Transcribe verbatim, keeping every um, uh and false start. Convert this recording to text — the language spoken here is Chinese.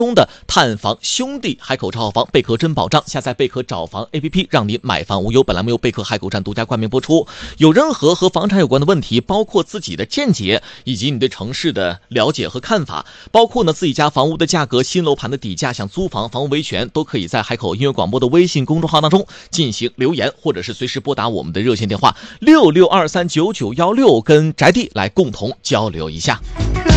中的探房兄弟海口找好房，贝壳真保障。下载贝壳找房 A P P， 让你买房无忧。本栏目由贝壳海口站独家冠名播出。有任何和房产有关的问题，包括自己的见解，以及你对城市的了解和看法，包括呢自己家房屋的价格、新楼盘的底价、想租房、房屋维权，都可以在海口音乐广播的微信公众号当中进行留言，或者是随时拨打我们的热线电话六六二三九九一六，跟宅地来共同交流一下。